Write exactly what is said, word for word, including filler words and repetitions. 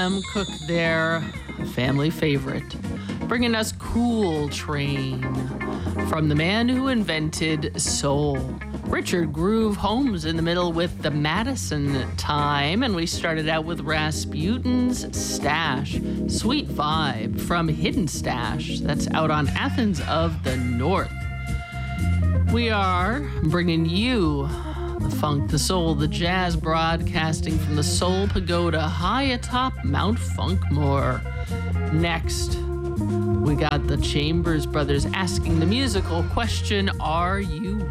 Sam Cooke there, a family favorite, bringing us Cool Train from the man who invented soul. Richard Groove Holmes in the middle with the Madison Time, and we started out with Rasputin's Stash, Sweet Vibe from Hidden Stash, that's out on Athens of the North. We are bringing you the funk, the soul, the jazz, broadcasting from the Soul Pagoda high atop Mount Funkmore. Next, we got the Chambers Brothers asking the musical question, are you